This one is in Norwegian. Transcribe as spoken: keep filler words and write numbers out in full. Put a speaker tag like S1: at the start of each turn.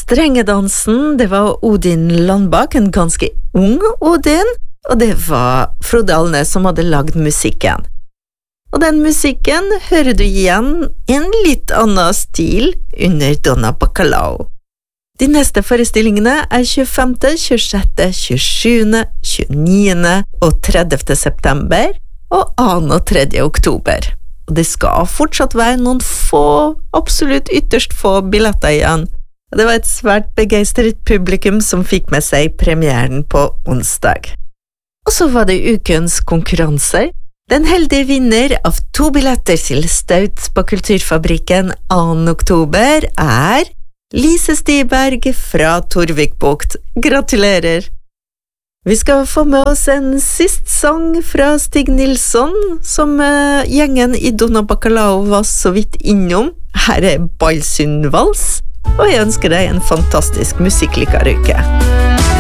S1: Strengedansen, det var Odin Landbak, en ganske ung Odin, og det var Frode Alnes som hadde lagd musikken. Og den musikken hører du igjen i en litt annen stil under Donna Bacalao. De neste forestillingene er tjuefemte, tjuesjette, tjuesjuende, tjueniende og tredivte september, og andre og tredje oktober. Og det skal fortsatt være noen få, absolutt ytterst få billetter igjen. Og det var et svært begeistret publikum som fikk med seg premieren på onsdag. Og så var det ukens konkurranser. Den heldige vinner av to billetter til Staut på Kulturfabrikken andre oktober er Lise Stiberg fra Torvikbukt. Gratulerer! Vi skal få med oss en sist sang fra Stig Nilsson, som uh, gjengen i Donna Bacalao var så vidt innom. Her er Balsundvals, og jeg ønsker deg en fantastisk musikklykkeuke.